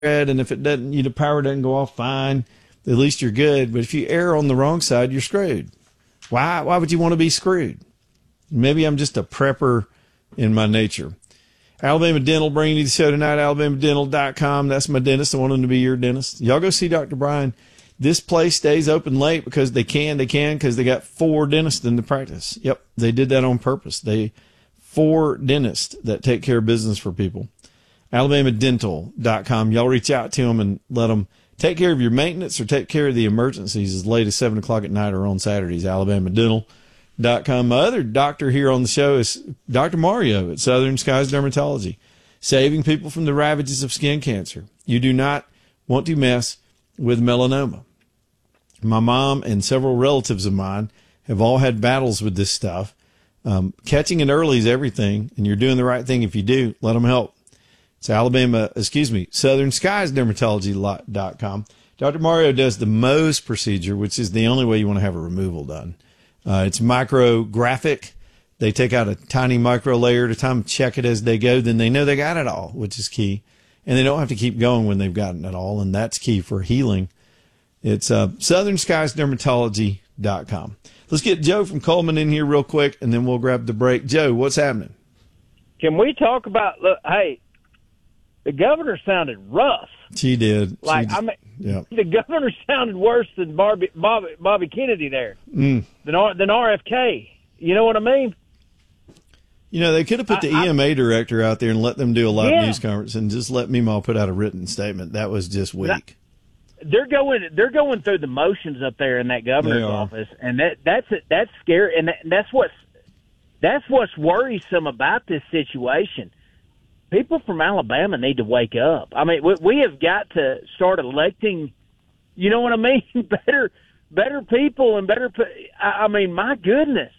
and if it doesn't, the power doesn't go off, fine. At least you're good. But if you err on the wrong side, you're screwed. Why would you want to be screwed? Maybe I'm just a prepper in my nature. Alabama Dental bringing you the show tonight, alabamadental.com. That's my dentist. I want him to be your dentist. Y'all go see Dr. Brian. This place stays open late because they can because they got 4 dentists in the practice. Yep, they did that on purpose. 4 dentists that take care of business for people. alabamadental.com. Y'all reach out to them and let them take care of your maintenance or take care of the emergencies as late as 7 o'clock at night or on Saturdays, alabamadental.com. My other doctor here on the show is Dr. Mario at Southern Skies Dermatology, saving people from the ravages of skin cancer. You do not want to mess with melanoma. My mom and several relatives of mine have all had battles with this stuff. Catching it early is everything, and you're doing the right thing if you do. Let them help. It's Southern Skies Dermatology.com. Dr. Mario does the Mohs procedure, which is the only way you want to have a removal done. It's micrographic. They take out a tiny micro layer at a time, check it as they go. Then they know they got it all, which is key. And they don't have to keep going when they've gotten it all. And that's key for healing. It's Southern Skies Dermatology.com. Let's get Joe from Coleman in here real quick, and then we'll grab the break. Joe, what's happening? Can we talk about, look, hey, the governor sounded rough. She did. The governor sounded worse than Bobby Kennedy there, than RFK. You know what I mean? They could have put the EMA director out there and let them do a live news conference and just let Meemaw put out a written statement. That was just weak. They're going through the motions up there in that governor's office, and that's scary. And that's what's worrisome about this situation. People from Alabama need to wake up. I mean, we have got to start electing. You know what I mean? better people and better. I mean, my goodness.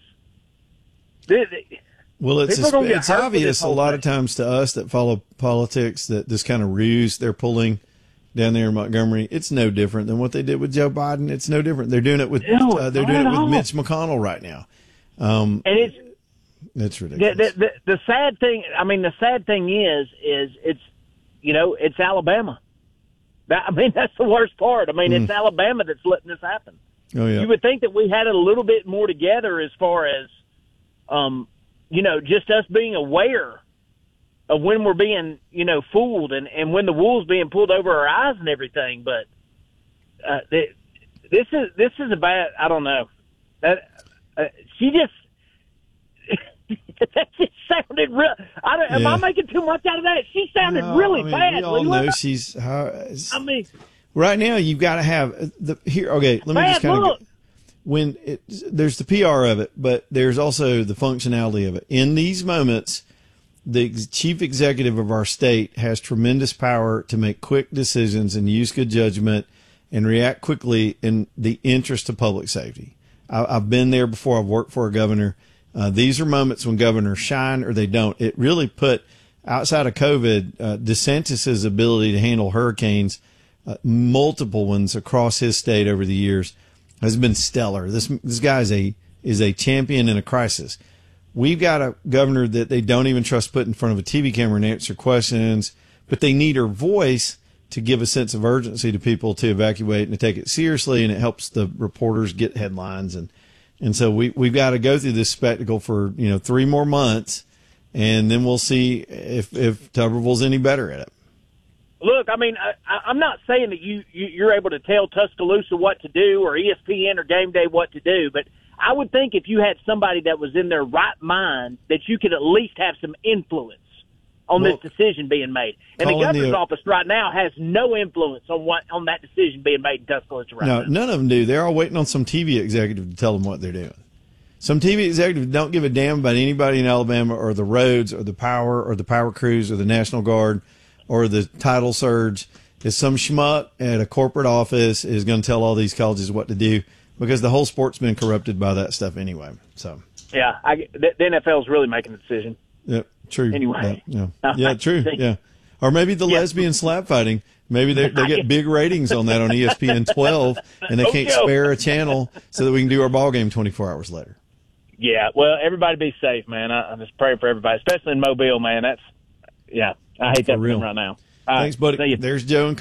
Well, it's obvious a lot of times to us that follow politics that this kind of ruse they're pulling down there in Montgomery, it's no different than what they did with Joe Biden. It's no different. They're doing it with Mitch McConnell right now. And it's ridiculous. The sad thing, is it's Alabama. That's the worst part. It's Alabama that's letting this happen. Oh yeah. You would think that we had it a little bit more together as far as, just us being aware of when we're being, fooled and when the wool's being pulled over our eyes and everything. But this is a bad. I don't know. She just that just sounded real. Am I making too much out of that? She sounded really bad. We all know she's. Right now you've got to have here. Okay, let me just kind of. There's the PR of it, but there's also the functionality of it. In these moments, the chief executive of our state has tremendous power to make quick decisions and use good judgment and react quickly in the interest of public safety. I've been there before. I've worked for a governor. These are moments when governors shine or they don't. It really put, outside of COVID, DeSantis's ability to handle hurricanes, multiple ones across his state over the years, has been stellar. This guy is a champion in a crisis. We've got a governor that they don't even trust put in front of a TV camera and answer questions, but they need her voice to give a sense of urgency to people to evacuate and to take it seriously, and it helps the reporters get headlines. And so we've got to go through this spectacle for 3 more months, and then we'll see if Tuberville's any better at it. Look, I'm not saying that you're able to tell Tuscaloosa what to do or ESPN or Game Day what to do, but I would think if you had somebody that was in their right mind that you could at least have some influence on this decision being made. And the governor's office right now has no influence on that decision being made in Tuscaloosa right now. No, none of them do. They're all waiting on some TV executive to tell them what they're doing. Some TV executives don't give a damn about anybody in Alabama or the roads or the power crews or the National Guard or the title surge. Is some schmuck at a corporate office is going to tell all these colleges what to do, because the whole sport's been corrupted by that stuff anyway. So yeah, the NFL's really making the decision. Yeah, true. Anyway, yeah, true. Yeah, or maybe the lesbian slap fighting. Maybe they get big ratings on that on ESPN 12, and they can't spare a channel so that we can do our ball game 24 hours later. Yeah, well, everybody be safe, man. I'm just praying for everybody, especially in Mobile, man. I hate that for them right now. Thanks, buddy. See you. There's Joe and